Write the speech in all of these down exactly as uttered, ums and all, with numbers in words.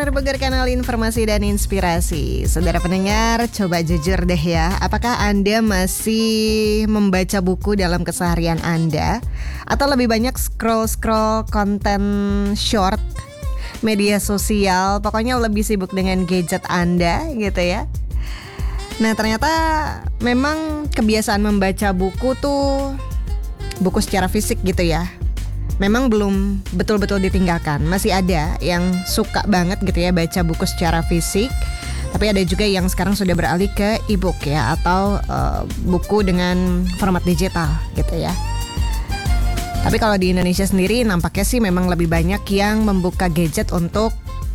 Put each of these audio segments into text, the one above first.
Berbagai kanal informasi dan inspirasi. Saudara pendengar, coba jujur deh ya, apakah Anda masih membaca buku dalam keseharian Anda? Atau lebih banyak scroll-scroll konten short, media sosial, pokoknya lebih sibuk dengan gadget Anda gitu ya? Nah ternyata memang kebiasaan membaca buku tuh, buku secara fisik gitu ya, memang belum betul-betul ditinggalkan. Masih ada yang suka banget gitu ya baca buku secara fisik. Tapi ada juga yang sekarang sudah beralih ke e-book ya, atau uh, buku dengan format digital gitu ya. Tapi kalau di Indonesia sendiri nampaknya sih memang lebih banyak yang membuka gadget untuk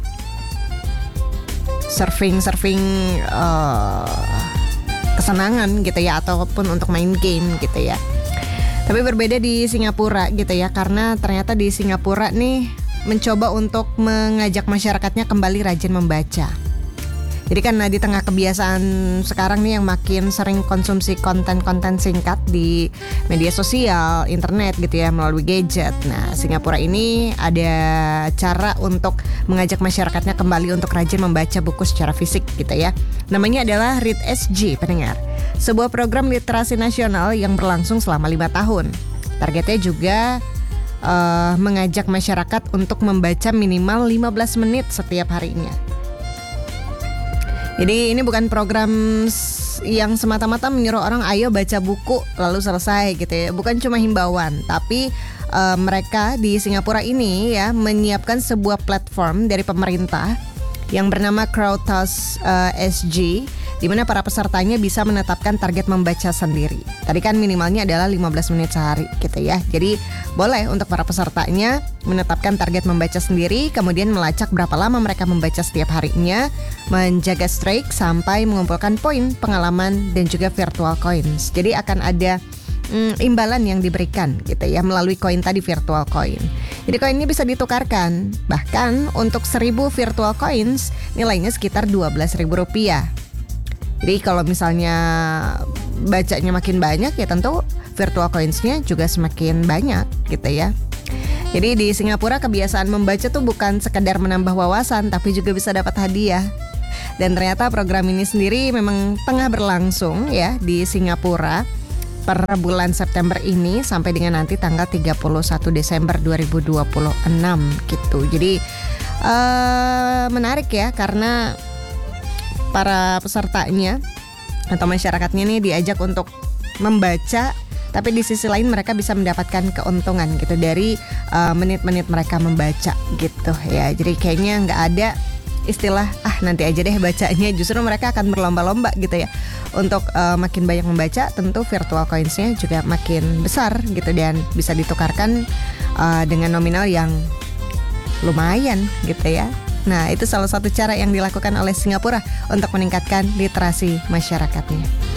surfing-surfing uh, kesenangan gitu ya, ataupun untuk main game gitu ya. Tapi berbeda di Singapura gitu ya, karena ternyata di Singapura nih mencoba untuk mengajak masyarakatnya kembali rajin membaca. Jadi karena di tengah kebiasaan sekarang nih yang makin sering konsumsi konten-konten singkat di media sosial, internet gitu ya, melalui gadget. Nah, Singapura ini ada cara untuk mengajak masyarakatnya kembali untuk rajin membaca buku secara fisik gitu ya. Namanya adalah Read S G, pendengar. Sebuah program literasi nasional yang berlangsung selama lima tahun. Targetnya juga uh, mengajak masyarakat untuk membaca minimal lima belas menit setiap harinya. Jadi ini bukan program yang semata-mata menyuruh orang ayo baca buku lalu selesai gitu ya. Bukan cuma himbauan, tapi uh, mereka di Singapura ini ya menyiapkan sebuah platform dari pemerintah yang bernama Crowdhouse uh, S G, di mana para pesertanya bisa menetapkan target membaca sendiri. Tadi kan minimalnya adalah lima belas menit sehari gitu ya. Jadi boleh untuk para pesertanya menetapkan target membaca sendiri, kemudian melacak berapa lama mereka membaca setiap harinya, menjaga streak sampai mengumpulkan poin, pengalaman, dan juga virtual coins. Jadi akan ada Hmm, imbalan yang diberikan gitu ya melalui koin tadi, virtual coin. Jadi koin ini bisa ditukarkan, bahkan untuk seribu virtual coins nilainya sekitar dua belas ribu rupiah. Jadi kalau misalnya bacanya makin banyak ya tentu virtual coinsnya juga semakin banyak gitu ya. Jadi di Singapura kebiasaan membaca tuh bukan sekedar menambah wawasan, tapi juga bisa dapat hadiah. Dan ternyata program ini sendiri memang tengah berlangsung ya di Singapura per bulan September ini sampai dengan nanti tanggal tiga puluh satu Desember dua ribu dua puluh enam gitu. Jadi uh, menarik ya, karena para pesertanya atau masyarakatnya nih diajak untuk membaca, tapi di sisi lain mereka bisa mendapatkan keuntungan gitu dari uh, menit-menit mereka membaca gitu ya. Jadi kayaknya nggak ada istilah ah nanti aja deh bacanya, justru mereka akan berlomba-lomba gitu ya untuk uh, makin banyak membaca. Tentu virtual coinsnya juga makin besar gitu dan bisa ditukarkan uh, dengan nominal yang lumayan gitu ya. Nah itu salah satu cara yang dilakukan oleh Singapura untuk meningkatkan literasi masyarakatnya.